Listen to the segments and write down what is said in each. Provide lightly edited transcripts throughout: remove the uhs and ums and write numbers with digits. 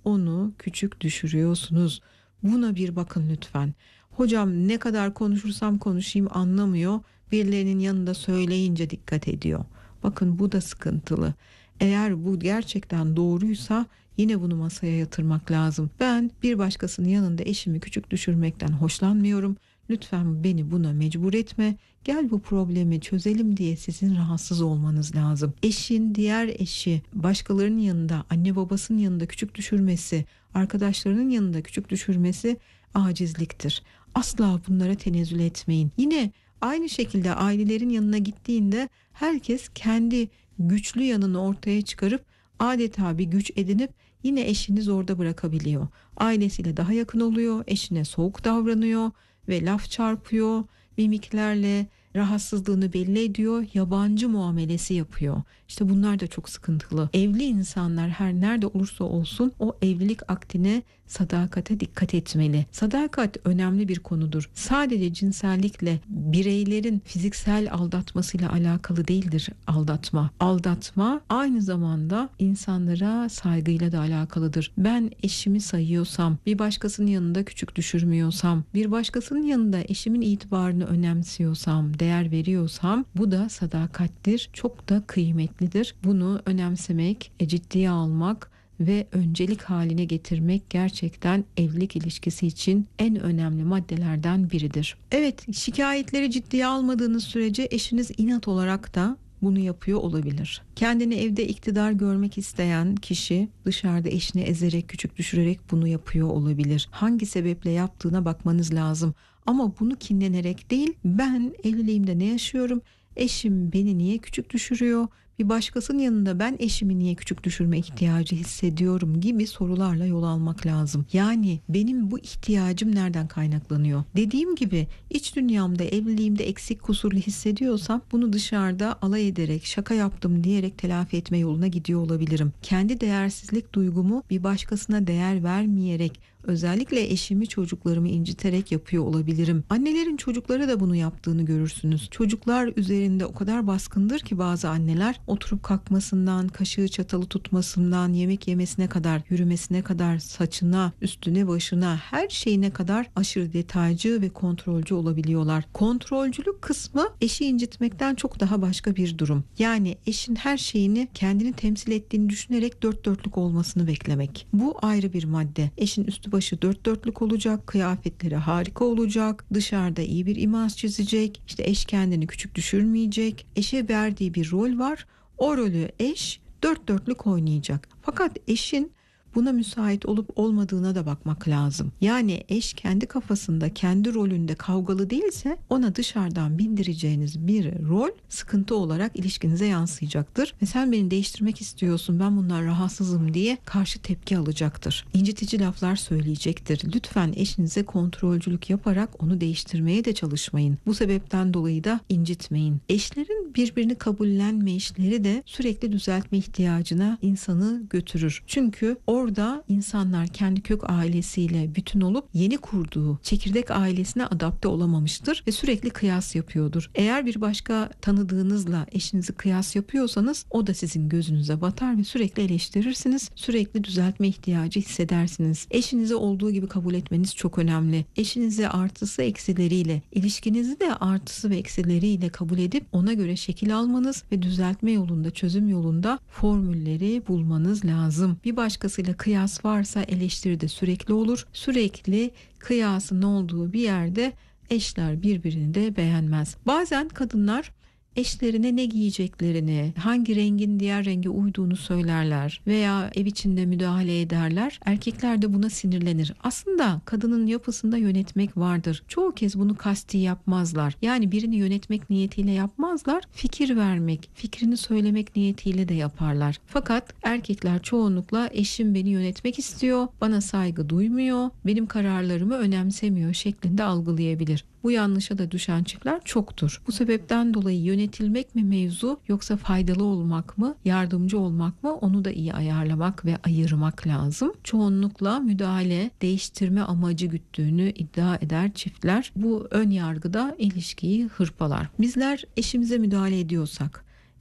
onu küçük düşürüyorsunuz. Buna bir bakın lütfen. Hocam ne kadar konuşursam konuşayım anlamıyor. Birilerinin yanında söyleyince dikkat ediyor. Bakın bu da sıkıntılı. Eğer bu gerçekten doğruysa yine bunu masaya yatırmak lazım. Ben bir başkasının yanında eşimi küçük düşürmekten hoşlanmıyorum. Lütfen beni buna mecbur etme. Gel bu problemi çözelim diye sizin rahatsız olmanız lazım. Eşin diğer eşi başkalarının yanında, anne babasının yanında küçük düşürmesi, arkadaşlarının yanında küçük düşürmesi acizliktir. Asla bunlara tenezzül etmeyin. Yine aynı şekilde ailelerin yanına gittiğinde herkes kendi güçlü yanını ortaya çıkarıp adeta bir güç edinip yine eşini zorda bırakabiliyor. Ailesiyle daha yakın oluyor, eşine soğuk davranıyor ve laf çarpıyor, mimiklerle rahatsızlığını belli ediyor, yabancı muamelesi yapıyor. İşte bunlar da çok sıkıntılı. Evli insanlar her nerede olursa olsun o evlilik akdine, sadakate dikkat etmeli. Sadakat önemli bir konudur. Sadece cinsellikle, bireylerin fiziksel aldatmasıyla alakalı değildir aldatma. Aldatma aynı zamanda insanlara saygıyla da alakalıdır. Ben eşimi sayıyorsam, bir başkasının yanında küçük düşürmüyorsam, bir başkasının yanında eşimin itibarını önemsiyorsam, değer veriyorsam bu da sadakattir. Çok da kıymetlidir. Bunu önemsemek, ciddiye almak ve öncelik haline getirmek gerçekten evlilik ilişkisi için en önemli maddelerden biridir. Evet, şikayetleri ciddiye almadığınız sürece eşiniz inat olarak da bunu yapıyor olabilir. Kendini evde iktidar görmek isteyen kişi dışarıda eşini ezerek, küçük düşürerek bunu yapıyor olabilir. Hangi sebeple yaptığına bakmanız lazım. Ama bunu kinlenerek değil, ben evliliğimde ne yaşıyorum? Eşim beni niye küçük düşürüyor? Bir başkasının yanında ben eşimi niye küçük düşürme ihtiyacı hissediyorum gibi sorularla yol almak lazım. Yani benim bu ihtiyacım nereden kaynaklanıyor? Dediğim gibi iç dünyamda, evliliğimde eksik, kusurlu hissediyorsam bunu dışarıda alay ederek, şaka yaptım diyerek telafi etme yoluna gidiyor olabilirim. Kendi değersizlik duygumu bir başkasına değer vermeyerek, özellikle eşimi, çocuklarımı inciterek yapıyor olabilirim. Annelerin çocuklara da bunu yaptığını görürsünüz. Çocuklar üzerinde o kadar baskındır ki bazı anneler, oturup kalkmasından, kaşığı çatalı tutmasından, yemek yemesine kadar, yürümesine kadar, saçına, üstüne, başına, her şeyine kadar aşırı detaycı ve kontrolcü olabiliyorlar. Kontrolcülük kısmı eşi incitmekten çok daha başka bir durum. Yani eşin her şeyini kendini temsil ettiğini düşünerek dört dörtlük olmasını beklemek. Bu ayrı bir madde. Eşin üstü başı dört dörtlük olacak, kıyafetleri harika olacak, dışarıda iyi bir imaj çizecek, işte eş kendini küçük düşürmeyecek, eşe verdiği bir rol var, o rolü eş dört dörtlük oynayacak. Fakat eşin buna müsait olup olmadığına da bakmak lazım. Yani eş kendi kafasında, kendi rolünde kavgalı değilse ona dışarıdan bindireceğiniz bir rol sıkıntı olarak ilişkinize yansıyacaktır. Ve sen beni değiştirmek istiyorsun, ben bundan rahatsızım diye karşı tepki alacaktır. İncitici laflar söyleyecektir. Lütfen eşinize kontrolcülük yaparak onu değiştirmeye de çalışmayın. Bu sebepten dolayı da incitmeyin. Eşlerin birbirini kabullenmeyişleri de sürekli düzeltme ihtiyacına insanı götürür. Çünkü orada insanlar kendi kök ailesiyle bütün olup yeni kurduğu çekirdek ailesine adapte olamamıştır ve sürekli kıyas yapıyordur. Eğer bir başka tanıdığınızla eşinizi kıyas yapıyorsanız o da sizin gözünüze batar ve sürekli eleştirirsiniz. Sürekli düzeltme ihtiyacı hissedersiniz. Eşinizi olduğu gibi kabul etmeniz çok önemli. Eşinizi artısı eksileriyle, ilişkinizi de artısı ve eksileriyle kabul edip ona göre şekil almanız ve düzeltme yolunda, çözüm yolunda formülleri bulmanız lazım. Bir başkasıyla kıyas varsa eleştiri de sürekli olur. Sürekli kıyasın olduğu bir yerde eşler birbirini de beğenmez. Bazen kadınlar eşlerine ne giyeceklerini, hangi rengin diğer renge uyduğunu söylerler veya ev içinde müdahale ederler. Erkekler de buna sinirlenir. Aslında kadının yapısında yönetmek vardır. Çoğu kez bunu kasti yapmazlar. Yani birini yönetmek niyetiyle yapmazlar. Fikir vermek, fikrini söylemek niyetiyle de yaparlar. Fakat erkekler çoğunlukla eşim beni yönetmek istiyor, bana saygı duymuyor, benim kararlarımı önemsemiyor şeklinde algılayabilir. Bu yanlışa da düşen çiftler çoktur. Bu sebepten dolayı yönetilmek mi mevzu yoksa faydalı olmak mı, yardımcı olmak mı onu da iyi ayarlamak ve ayırmak lazım. Çoğunlukla müdahale, değiştirme amacı güttüğünü iddia eder çiftler. Bu ön yargıda ilişkiyi hırpalar. Bizler eşimize müdahale ediyorsak,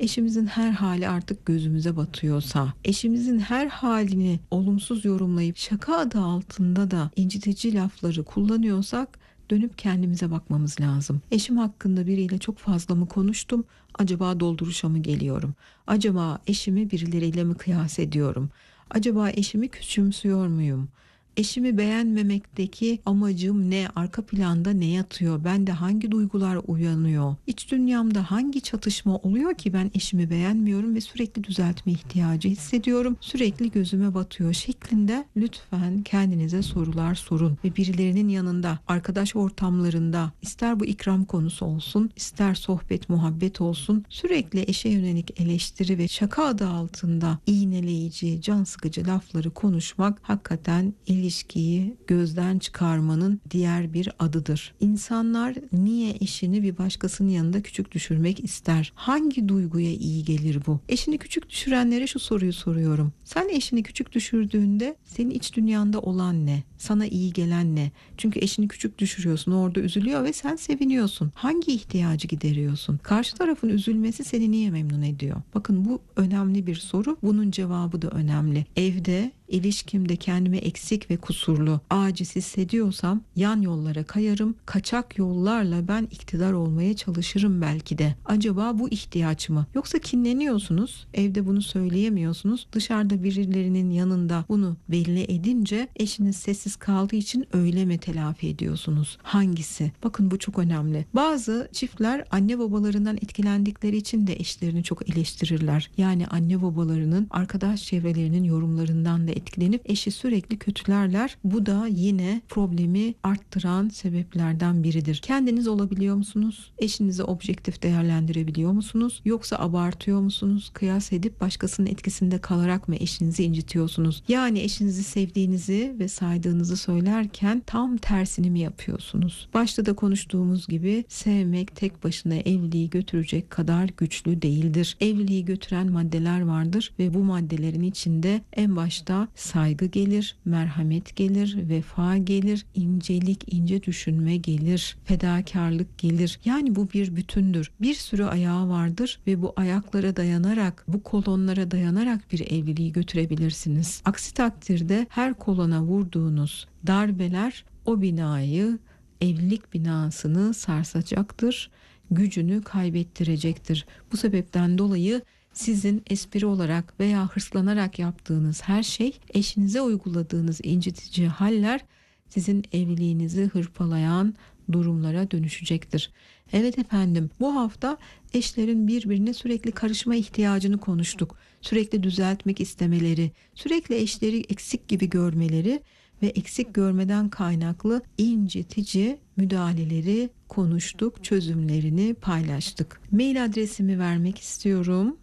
eşimizin her hali artık gözümüze batıyorsa, eşimizin her halini olumsuz yorumlayıp şaka adı altında da incitici lafları kullanıyorsak dönüp kendimize bakmamız lazım. Eşim hakkında biriyle çok fazla mı konuştum? Acaba dolduruşa mı geliyorum? Acaba eşimi birileriyle mi kıyas ediyorum? Acaba eşimi küçümsüyor muyum? Eşimi beğenmemekteki amacım ne? Arka planda ne yatıyor? Bende hangi duygular uyanıyor? İç dünyamda hangi çatışma oluyor ki ben eşimi beğenmiyorum ve sürekli düzeltme ihtiyacı hissediyorum? Sürekli gözüme batıyor şeklinde lütfen kendinize sorular sorun ve birilerinin yanında, arkadaş ortamlarında, ister bu ikram konusu olsun, ister sohbet, muhabbet olsun, sürekli eşe yönelik eleştiri ve şaka adı altında iğneleyici, can sıkıcı lafları konuşmak hakikaten ilişkiyi gözden çıkarmanın diğer bir adıdır. İnsanlar niye eşini bir başkasının yanında küçük düşürmek ister? Hangi duyguya iyi gelir bu? Eşini küçük düşürenlere şu soruyu soruyorum. Sen eşini küçük düşürdüğünde senin iç dünyanda olan ne? Sana iyi gelen ne? Çünkü eşini küçük düşürüyorsun, orada üzülüyor ve sen seviniyorsun. Hangi ihtiyacı gideriyorsun? Karşı tarafın üzülmesi seni niye memnun ediyor? Bakın bu önemli bir soru. Bunun cevabı da önemli. Evde, ilişkimde kendimi eksik ve kusurlu, aciz hissediyorsam yan yollara kayarım. Kaçak yollarla ben iktidar olmaya çalışırım belki de. Acaba bu ihtiyaç mı? Yoksa kinleniyorsunuz, evde bunu söyleyemiyorsunuz. Dışarıda birilerinin yanında bunu belli edince eşiniz sessiz kaldığı için öyle mi telafi ediyorsunuz? Hangisi? Bakın bu çok önemli. Bazı çiftler anne babalarından etkilendikleri için de eşlerini çok eleştirirler. Yani anne babalarının, arkadaş çevrelerinin yorumlarından da etkilenip eşi sürekli kötülerler. Bu da yine problemi arttıran sebeplerden biridir. Kendiniz olabiliyor musunuz? Eşinizi objektif değerlendirebiliyor musunuz? Yoksa abartıyor musunuz? Kıyas edip başkasının etkisinde kalarak mı eşinizi incitiyorsunuz? Yani eşinizi sevdiğinizi ve saydığınızı söylerken tam tersini mi yapıyorsunuz? Başta da konuştuğumuz gibi sevmek tek başına evliliği götürecek kadar güçlü değildir. Evliliği götüren maddeler vardır ve bu maddelerin içinde en başta saygı gelir, merhamet gelir, vefa gelir, incelik, ince düşünme gelir, fedakarlık gelir. Yani bu bir bütündür. Bir sürü ayağı vardır ve bu ayaklara dayanarak, bu kolonlara dayanarak bir evliliği götürebilirsiniz. Aksi takdirde her kolona vurduğunuz darbeler o binayı, evlilik binasını sarsacaktır, gücünü kaybettirecektir. Bu sebepten dolayı sizin espri olarak veya hırslanarak yaptığınız her şey, eşinize uyguladığınız incitici haller sizin evliliğinizi hırpalayan durumlara dönüşecektir. Evet efendim, bu hafta eşlerin birbirine sürekli karışma ihtiyacını konuştuk. Sürekli düzeltmek istemeleri, sürekli eşleri eksik gibi görmeleri ve eksik görmeden kaynaklı incitici müdahaleleri konuştuk, çözümlerini paylaştık. Mail adresimi vermek istiyorum.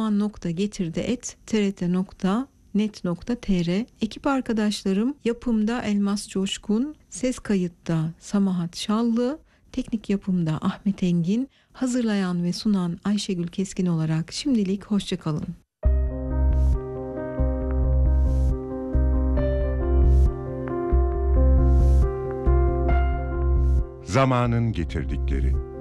zaman.getirdi@trt.net.tr. Ekip arkadaşlarım yapımda Elmas Coşkun, ses kayıtta Samahat Şallı, teknik yapımda Ahmet Engin, hazırlayan ve sunan Ayşegül Keskin olarak şimdilik hoşça kalın. Zamanın getirdikleri.